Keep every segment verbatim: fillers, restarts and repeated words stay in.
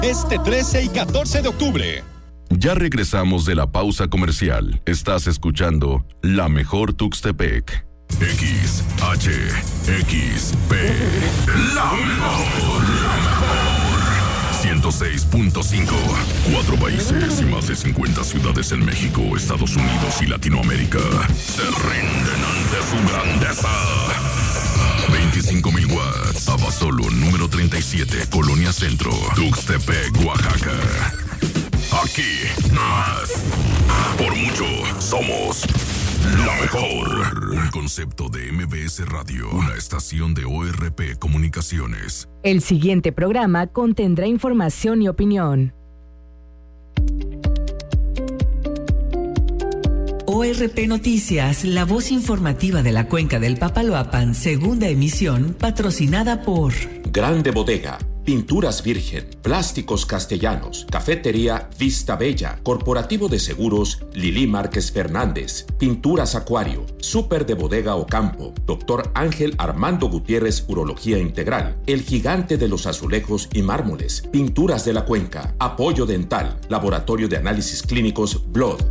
este trece y catorce de octubre. Ya regresamos de la pausa comercial. Estás escuchando La Mejor Tuxtepec. X, H, X, P. La Mejor. La Mejor. ciento seis punto cinco. Cuatro países y más de cincuenta ciudades en México, Estados Unidos y Latinoamérica se rinden ante su grandeza. veinticinco mil watts. Abasolo, número treinta y siete, Colonia Centro, Tuxtepec, Oaxaca. Aquí, más. Por mucho, somos la mejor. Un concepto de M B S Radio, una estación de O R P Comunicaciones. El siguiente programa contendrá información y opinión. O R P Noticias, la voz informativa de la Cuenca del Papaloapan, segunda emisión, patrocinada por Grande Bodega, Pinturas Virgen, Plásticos Castellanos, Cafetería Vista Bella, Corporativo de Seguros Lili Márquez Fernández, Pinturas Acuario, Súper de Bodega Ocampo, Doctor Ángel Armando Gutiérrez Urología Integral, El Gigante de los Azulejos y Mármoles, Pinturas de la Cuenca, Apoyo Dental, Laboratorio de Análisis Clínicos Blood.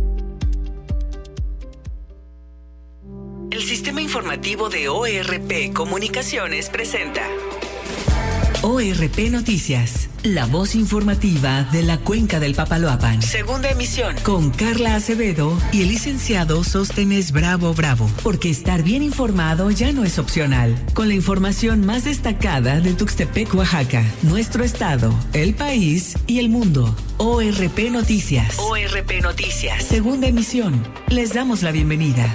El sistema informativo de O R P Comunicaciones presenta O R P Noticias, la voz informativa de la Cuenca del Papaloapan. Segunda emisión, con Carla Acevedo y el licenciado Sóstenes Bravo Bravo. Porque estar bien informado ya no es opcional. Con la información más destacada de Tuxtepec, Oaxaca, nuestro estado, el país y el mundo. O R P Noticias. O R P Noticias. Segunda emisión. Les damos la bienvenida.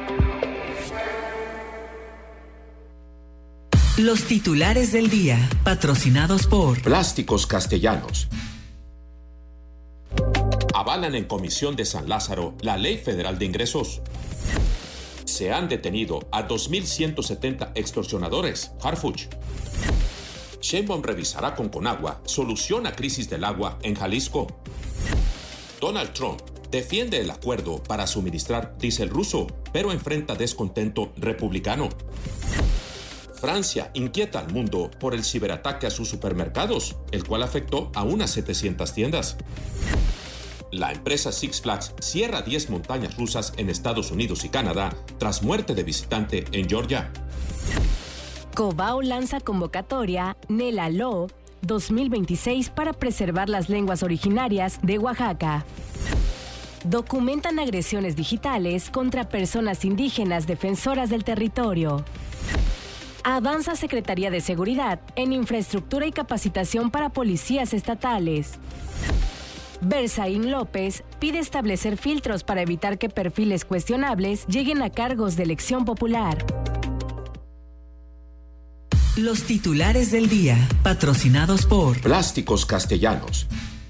Los titulares del día, patrocinados por Plásticos Castellanos. Avalan en Comisión de San Lázaro la Ley Federal de Ingresos. Se han detenido a dos mil ciento setenta extorsionadores. Harfuch. Sheinbaum revisará con Conagua solución a crisis del agua en Jalisco. Donald Trump defiende el acuerdo para suministrar diésel ruso, pero enfrenta descontento republicano. Francia inquieta al mundo por el ciberataque a sus supermercados, el cual afectó a unas setecientas tiendas. La empresa Six Flags cierra diez montañas rusas en Estados Unidos y Canadá tras muerte de visitante en Georgia. Cobao lanza convocatoria NELALO dos mil veintiséis para preservar las lenguas originarias de Oaxaca. Documentan agresiones digitales contra personas indígenas defensoras del territorio. Avanza Secretaría de Seguridad en infraestructura y capacitación para policías estatales. Berzaín López pide establecer filtros para evitar que perfiles cuestionables lleguen a cargos de elección popular. Los titulares del día, patrocinados por Plásticos Castellanos.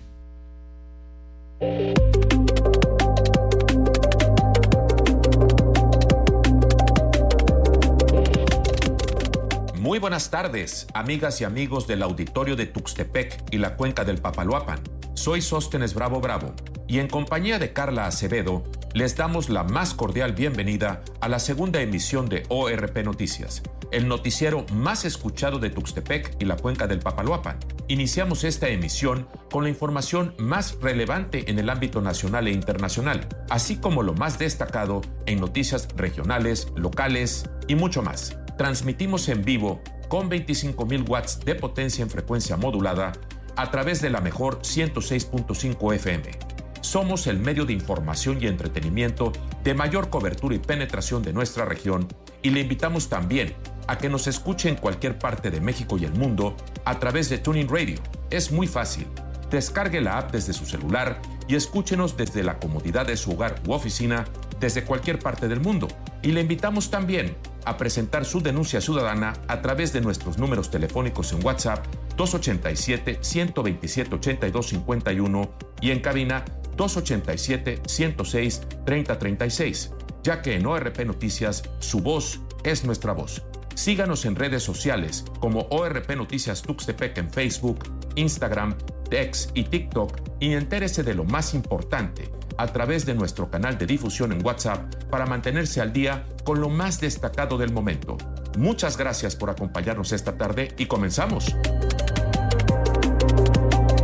Muy buenas tardes, amigas y amigos del auditorio de Tuxtepec y la Cuenca del Papaloapan. Soy Sóstenes Bravo Bravo y en compañía de Carla Acevedo les damos la más cordial bienvenida a la segunda emisión de O R P Noticias, el noticiero más escuchado de Tuxtepec y la Cuenca del Papaloapan. Iniciamos esta emisión con la información más relevante en el ámbito nacional e internacional, así como lo más destacado en noticias regionales, locales y mucho más. Transmitimos en vivo con veinticinco mil watts de potencia en frecuencia modulada a través de la mejor ciento seis punto cinco F M. Somos el medio de información y entretenimiento de mayor cobertura y penetración de nuestra región y le invitamos también a que nos escuche en cualquier parte de México y el mundo a través de TuneIn Radio. Es muy fácil. Descargue la app desde su celular y escúchenos desde la comodidad de su hogar u oficina desde cualquier parte del mundo. Y le invitamos también a presentar su denuncia ciudadana a través de nuestros números telefónicos en WhatsApp dos ochenta y siete, ciento veintisiete, ochenta y dos cincuenta y uno y en cabina dos ochenta y siete, ciento seis, treinta treinta y seis, ya que en O R P Noticias su voz es nuestra voz. Síganos en redes sociales como O R P Noticias Tuxtepec en Facebook, Instagram, X y TikTok y entérese de lo más importante a través de nuestro canal de difusión en WhatsApp para mantenerse al día con lo más destacado del momento. Muchas gracias por acompañarnos esta tarde y comenzamos.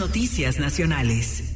noticias nacionales.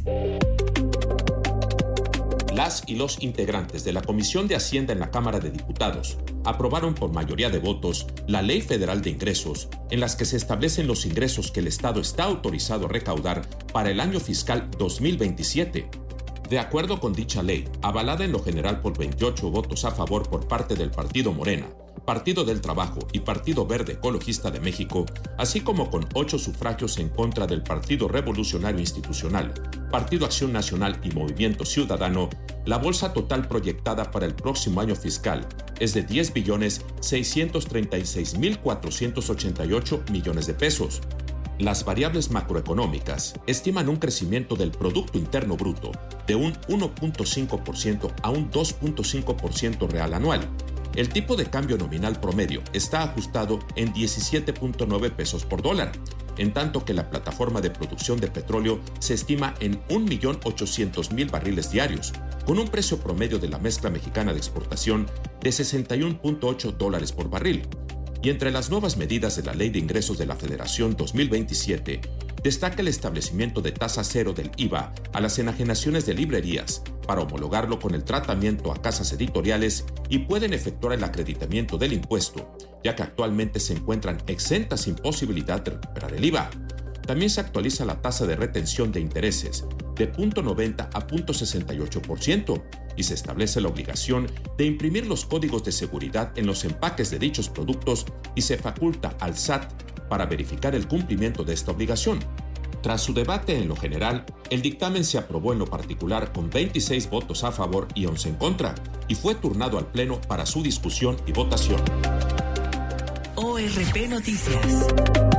Las y los integrantes de la Comisión de Hacienda en la Cámara de Diputados aprobaron por mayoría de votos la Ley Federal de Ingresos, en las que se establecen los ingresos que el Estado está autorizado a recaudar para el año fiscal dos mil veintisiete. De acuerdo con dicha ley, avalada en lo general por veintiocho votos a favor por parte del Partido Morena, Partido del Trabajo y Partido Verde Ecologista de México, así como con ocho sufragios en contra del Partido Revolucionario Institucional, Partido Acción Nacional y Movimiento Ciudadano, la bolsa total proyectada para el próximo año fiscal es de diez billones seiscientos treinta y seis mil cuatrocientos ochenta y ocho millones de pesos. Las variables macroeconómicas estiman un crecimiento del Producto Interno Bruto de un uno punto cinco por ciento a un dos punto cinco por ciento real anual. El tipo de cambio nominal promedio está ajustado en diecisiete punto nueve pesos por dólar, en tanto que la plataforma de producción de petróleo se estima en un millón ochocientos mil barriles diarios, con un precio promedio de la mezcla mexicana de exportación de sesenta y uno punto ocho dólares por barril. Y entre las nuevas medidas de la Ley de Ingresos de la Federación dos mil veintisiete, destaca el establecimiento de tasa cero del I V A a las enajenaciones de librerías para homologarlo con el tratamiento a casas editoriales y pueden efectuar el acreditamiento del impuesto, ya que actualmente se encuentran exentas sin posibilidad de recuperar el I V A. También se actualiza la tasa de retención de intereses de cero punto noventa a cero punto sesenta y ocho por ciento y se establece la obligación de imprimir los códigos de seguridad en los empaques de dichos productos y se faculta al S A T para verificar el cumplimiento de esta obligación. Tras su debate en lo general, el dictamen se aprobó en lo particular con veintiséis votos a favor y once en contra y fue turnado al Pleno para su discusión y votación. O R P Noticias.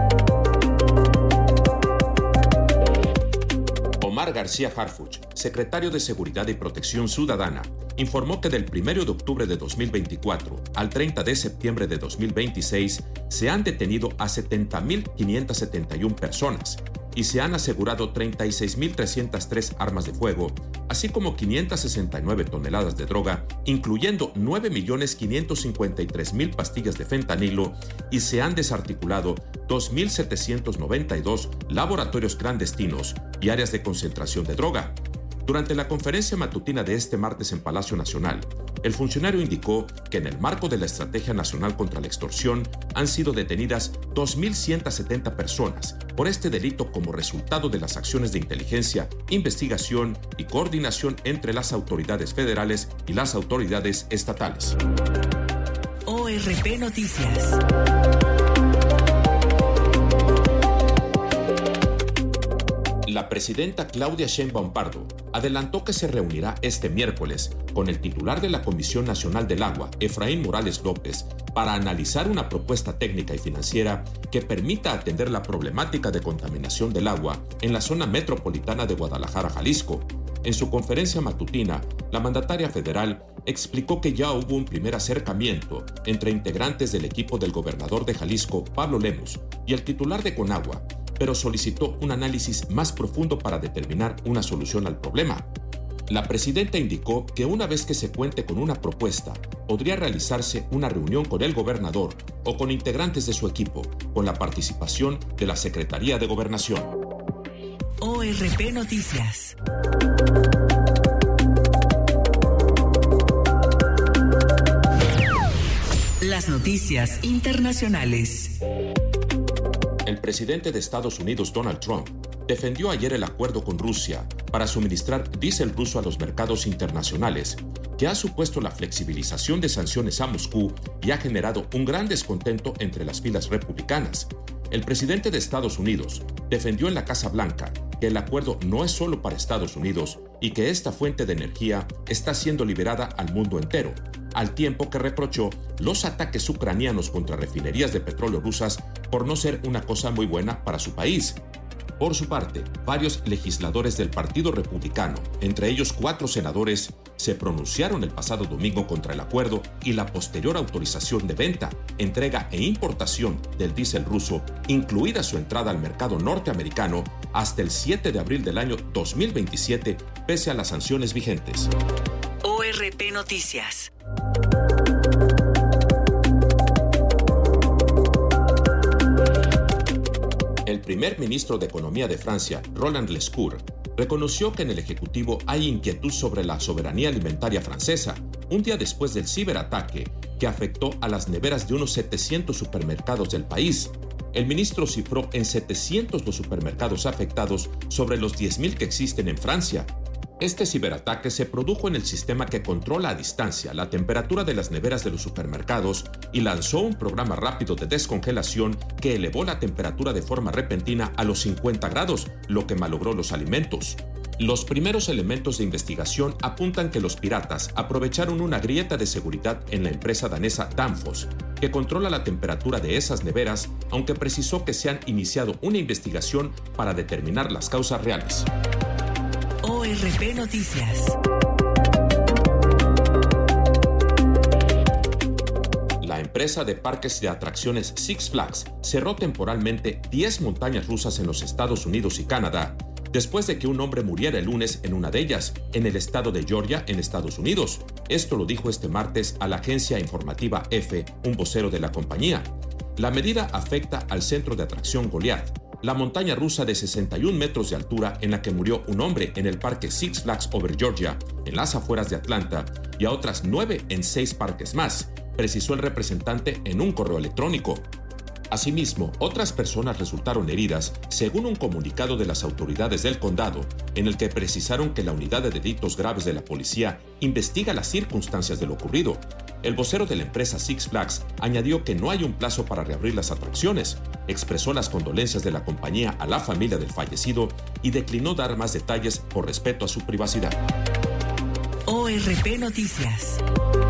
Omar García Harfuch, secretario de Seguridad y Protección Ciudadana, informó que del primero de octubre de dos mil veinticuatro al treinta de septiembre de dos mil veintiséis se han detenido a setenta mil quinientas setenta y una personas y se han asegurado treinta y seis mil trescientas tres armas de fuego, así como quinientas sesenta y nueve toneladas de droga, incluyendo nueve millones quinientos cincuenta y tres mil pastillas de fentanilo, y se han desarticulado dos mil setecientos noventa y dos laboratorios clandestinos y áreas de concentración de droga. Durante la conferencia matutina de este martes en Palacio Nacional, el funcionario indicó que en el marco de la Estrategia Nacional contra la Extorsión han sido detenidas dos mil ciento setenta personas por este delito como resultado de las acciones de inteligencia, investigación y coordinación entre las autoridades federales y las autoridades estatales. O R P Noticias. La presidenta Claudia Sheinbaum Pardo adelantó que se reunirá este miércoles con el titular de la Comisión Nacional del Agua, Efraín Morales López, para analizar una propuesta técnica y financiera que permita atender la problemática de contaminación del agua en la zona metropolitana de Guadalajara, Jalisco. En su conferencia matutina, la mandataria federal explicó que ya hubo un primer acercamiento entre integrantes del equipo del gobernador de Jalisco, Pablo Lemus, y el titular de Conagua, pero solicitó un análisis más profundo para determinar una solución al problema. La presidenta indicó que una vez que se cuente con una propuesta, podría realizarse una reunión con el gobernador o con integrantes de su equipo, con la participación de la Secretaría de Gobernación. O R P Noticias. Las noticias internacionales. El presidente de Estados Unidos, Donald Trump, defendió ayer el acuerdo con Rusia para suministrar diésel ruso a los mercados internacionales, que ha supuesto la flexibilización de sanciones a Moscú y ha generado un gran descontento entre las filas republicanas. El presidente de Estados Unidos defendió en la Casa Blanca que el acuerdo no es solo para Estados Unidos y que esta fuente de energía está siendo liberada al mundo entero, al tiempo que reprochó los ataques ucranianos contra refinerías de petróleo rusas por no ser una cosa muy buena para su país. Por su parte, varios legisladores del Partido Republicano, entre ellos cuatro senadores, se pronunciaron el pasado domingo contra el acuerdo y la posterior autorización de venta, entrega e importación del diésel ruso, incluida su entrada al mercado norteamericano hasta el siete de abril del año dos mil veintisiete, pese a las sanciones vigentes. O R P Noticias. El el primer ministro de Economía de Francia, Roland Lescure, reconoció que en el Ejecutivo hay inquietud sobre la soberanía alimentaria francesa, un día después del ciberataque que afectó a las neveras de unos setecientos supermercados del país. El ministro cifró en setecientos los supermercados afectados sobre los diez mil que existen en Francia. Este ciberataque se produjo en el sistema que controla a distancia la temperatura de las neveras de los supermercados y lanzó un programa rápido de descongelación que elevó la temperatura de forma repentina a los cincuenta grados, lo que malogró los alimentos. Los primeros elementos de investigación apuntan que los piratas aprovecharon una grieta de seguridad en la empresa danesa Danfoss, que controla la temperatura de esas neveras, aunque precisó que se han iniciado una investigación para determinar las causas reales. O R P Noticias. La empresa de parques de atracciones Six Flags cerró temporalmente diez montañas rusas en los Estados Unidos y Canadá, después de que un hombre muriera el lunes en una de ellas, en el estado de Georgia, en Estados Unidos. Esto lo dijo este martes a la agencia informativa EFE, un vocero de la compañía. La medida afecta al centro de atracción Goliath, la montaña rusa de sesenta y un metros de altura en la que murió un hombre en el parque Six Flags Over Georgia, en las afueras de Atlanta, y a otras nueve en seis parques más, precisó el representante en un correo electrónico. Asimismo, otras personas resultaron heridas, según un comunicado de las autoridades del condado, en el que precisaron que la unidad de delitos graves de la policía investiga las circunstancias de lo ocurrido. El vocero de la empresa Six Flags añadió que no hay un plazo para reabrir las atracciones, expresó las condolencias de la compañía a la familia del fallecido y declinó dar más detalles por respeto a su privacidad. O R P Noticias.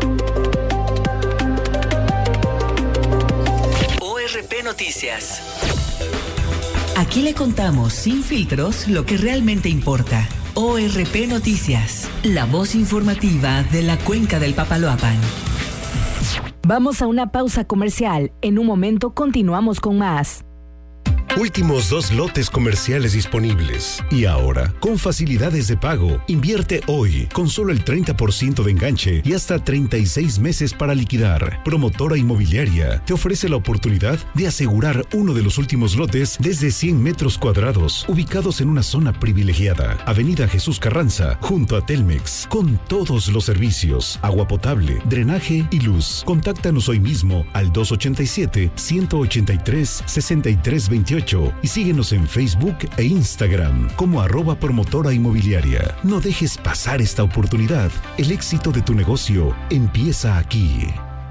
O R P Noticias. Aquí le contamos sin filtros lo que realmente importa. O R P Noticias, la voz informativa de la Cuenca del Papaloapan. Vamos a una pausa comercial. En un momento continuamos con más. Últimos dos lotes comerciales disponibles. Y ahora, con facilidades de pago, invierte hoy con solo el treinta por ciento de enganche y hasta treinta y seis meses para liquidar. Promotora Inmobiliaria te ofrece la oportunidad de asegurar uno de los últimos lotes desde cien metros cuadrados, ubicados en una zona privilegiada. Avenida Jesús Carranza, junto a Telmex, con todos los servicios, agua potable, drenaje y luz. Contáctanos hoy mismo al dos ochenta y siete, ciento ochenta y tres, sesenta y tres veintiocho y síguenos en Facebook e Instagram como arroba promotora inmobiliaria. No dejes pasar esta oportunidad. El éxito de tu negocio empieza aquí.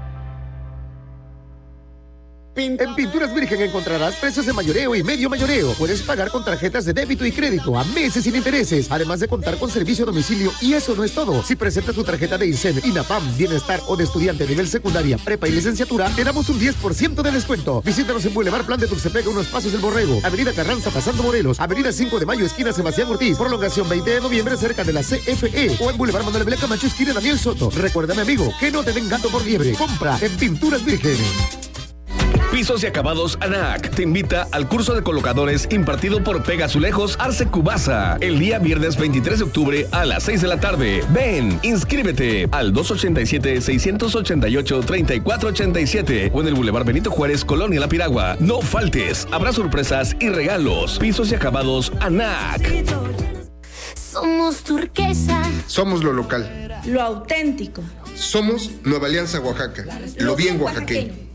En Pinturas Virgen encontrarás precios de mayoreo y medio mayoreo. Puedes pagar con tarjetas de débito y crédito a meses sin intereses, además de contar con servicio a domicilio. Y eso no es todo. Si presentas tu tarjeta de INSEN, INAPAM, Bienestar o de estudiante a nivel secundaria, prepa y licenciatura, te damos un diez por ciento de descuento. Visítanos en Boulevard Plan de Tuxtepec, unos pasos del Borrego, Avenida Carranza, pasando Morelos, Avenida cinco de Mayo, esquina Sebastián Ortiz, prolongación veinte de noviembre, cerca de la C F E, o en Boulevard Manuel Belén Camacho, esquina Daniel Soto. Recuérdame, amigo, que no te den gato por liebre. Compra en Pinturas Virgen. Pisos y Acabados ANAC te invita al curso de colocadores impartido por Pega Azulejos Arce Cubasa el día viernes veintitrés de octubre a las seis de la tarde. Ven, inscríbete al dos ochenta y siete, seiscientos ochenta y ocho, treinta y cuatro ochenta y siete o en el Boulevard Benito Juárez, Colonia La Piragua. No faltes, habrá sorpresas y regalos. Pisos y Acabados ANAC. Somos turquesa. Somos lo local. Lo auténtico. Somos Nueva Alianza Oaxaca. Lo bien oaxaqueño.